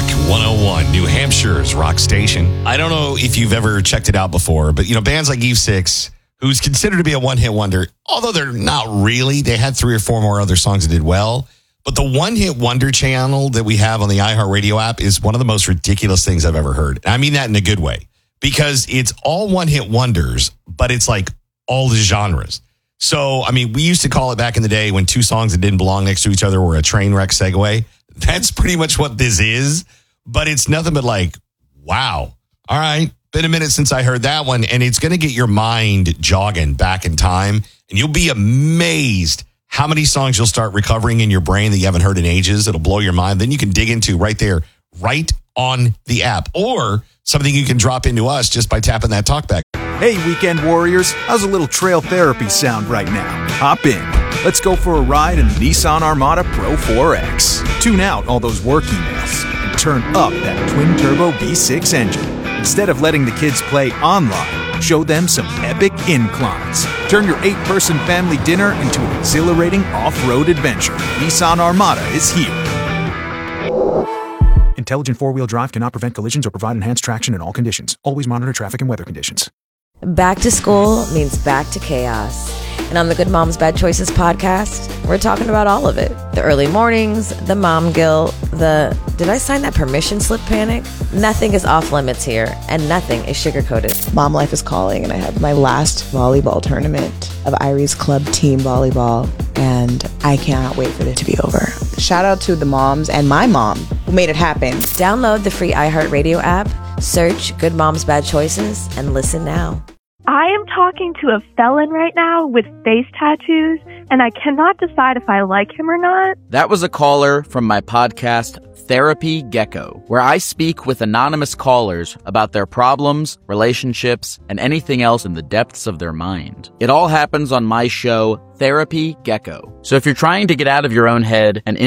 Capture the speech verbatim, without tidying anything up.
one oh one, New Hampshire's rock station. I don't know if you've ever checked it out before, but, you know, bands like Eve six, who's considered to be a one-hit wonder, although they're not really. They had three or four more other songs that did well. But the one-hit wonder channel that we have on the iHeartRadio app is one of the most ridiculous things I've ever heard. I mean that in a good way, because it's all one-hit wonders, but it's like all the genres. So, I mean, we used to call it back in the day when two songs that didn't belong next to each other were a train wreck segue. That's pretty much what this is, but it's nothing but like, wow. All right, been a minute since I heard that one, and it's going to get your mind jogging back in time, and you'll be amazed how many songs you'll start recovering in your brain that you haven't heard in ages. It'll blow your mind. Then you can dig into right there, right on the app, or something you can drop into us just by tapping that talkback. Hey, weekend warriors, how's a little trail therapy sound right now? Hop in. Let's go for a ride in the Nissan Armada Pro four X. Tune out all those work emails and turn up that twin-turbo V six engine. Instead of letting the kids play online, show them some epic inclines. Turn your eight-person family dinner into an exhilarating off-road adventure. Nissan Armada is here. Intelligent four-wheel drive cannot prevent collisions or provide enhanced traction in all conditions. Always monitor traffic and weather conditions. Back to school means back to chaos. And on the Good Moms Bad Choices podcast, we're talking about all of it. The early mornings, the mom guilt, the did I sign that permission slip panic? Nothing is off limits here, and nothing is sugar-coated. Mom life is calling, and I have my last volleyball tournament of Irie's club team volleyball, and I cannot wait for it to be over. Shout out to the moms and my mom who made it happen. Download the free iHeartRadio app, search Good Moms Bad Choices, and listen now. I am talking to a felon right now with face tattoos, and I cannot decide if I like him or not. That was a caller from my podcast, Therapy Gecko, where I speak with anonymous callers about their problems, relationships, and anything else in the depths of their mind. It all happens on my show, Therapy Gecko. So if you're trying to get out of your own head and